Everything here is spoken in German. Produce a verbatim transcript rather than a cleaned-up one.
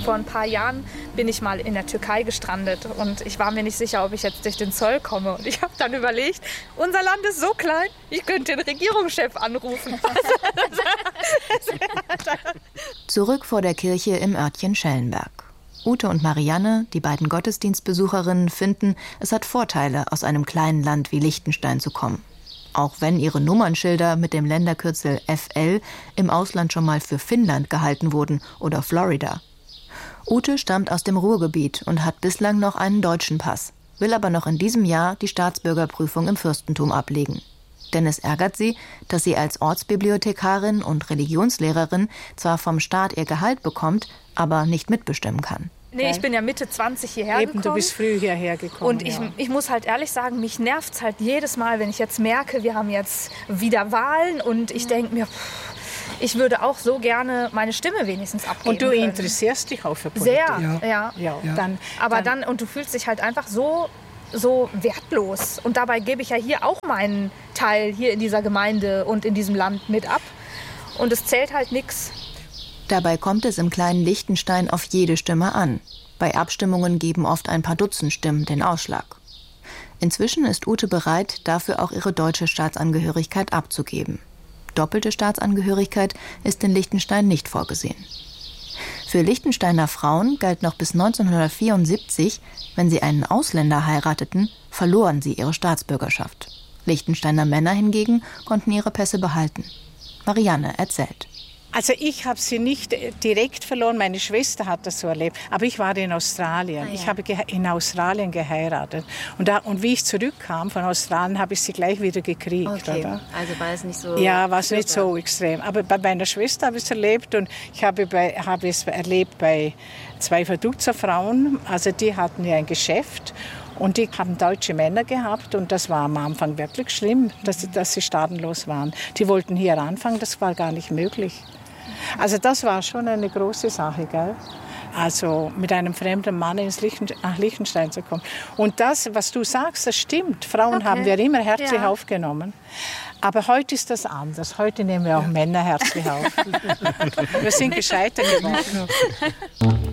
vor ein paar Jahren bin ich mal in der Türkei gestrandet und ich war mir nicht sicher, ob ich jetzt durch den Zoll komme. Und ich habe dann überlegt, unser Land ist so klein, ich könnte den Regierungschef anrufen. Zurück vor der Kirche im Örtchen Schellenberg. Ute und Marianne, die beiden Gottesdienstbesucherinnen, finden, es hat Vorteile, aus einem kleinen Land wie Liechtenstein zu kommen. Auch wenn ihre Nummernschilder mit dem Länderkürzel F L im Ausland schon mal für Finnland gehalten wurden oder Florida. Ute stammt aus dem Ruhrgebiet und hat bislang noch einen deutschen Pass, will aber noch in diesem Jahr die Staatsbürgerprüfung im Fürstentum ablegen. Denn es ärgert sie, dass sie als Ortsbibliothekarin und Religionslehrerin zwar vom Staat ihr Gehalt bekommt, aber nicht mitbestimmen kann. Nee, ich bin ja Mitte zwanzig hierher Eben, gekommen. du bist früh hierher gekommen. Und ich, ja. ich muss halt ehrlich sagen, mich nervt es halt jedes Mal, wenn ich jetzt merke, wir haben jetzt wieder Wahlen und ich denke mir, pff, ich würde auch so gerne meine Stimme wenigstens abgeben Und du können. interessierst dich auch für Politik. Sehr, Ja. ja. Ja, Ja. Dann, Aber dann, dann, und du fühlst dich halt einfach so, so wertlos. Und dabei gebe ich ja hier auch meinen Teil hier in dieser Gemeinde und in diesem Land mit ab. Und es zählt halt nichts. Dabei kommt es im kleinen Liechtenstein auf jede Stimme an. Bei Abstimmungen geben oft ein paar Dutzend Stimmen den Ausschlag. Inzwischen ist Ute bereit, dafür auch ihre deutsche Staatsangehörigkeit abzugeben. Doppelte Staatsangehörigkeit ist in Liechtenstein nicht vorgesehen. Für Liechtensteiner Frauen galt noch bis neunzehnhundertvierundsiebzig, wenn sie einen Ausländer heirateten, verloren sie ihre Staatsbürgerschaft. Liechtensteiner Männer hingegen konnten ihre Pässe behalten. Marianne erzählt. Also ich habe sie nicht direkt verloren, meine Schwester hat das so erlebt, aber ich war in Australien. Ah, ja. Ich habe in Australien geheiratet und, da, und wie ich zurückkam von Australien, habe ich sie gleich wieder gekriegt. Okay. Oder? Also war es nicht so... Ja, war es nicht so extrem, aber bei meiner Schwester habe ich es erlebt und ich habe, bei, habe es erlebt bei zwei Verdutzer Frauen, also die hatten ja ein Geschäft. Und die haben deutsche Männer gehabt und das war am Anfang wirklich schlimm, dass sie, dass sie staatenlos waren. Die wollten hier anfangen, das war gar nicht möglich. Also das war schon eine große Sache, gell? Also mit einem fremden Mann ins Lichten, nach Liechtenstein zu kommen. Und das, was du sagst, das stimmt. Frauen okay. haben wir immer herzlich ja. aufgenommen. Aber heute ist das anders. Heute nehmen wir auch ja. Männer herzlich auf. Wir sind gescheiter geworden.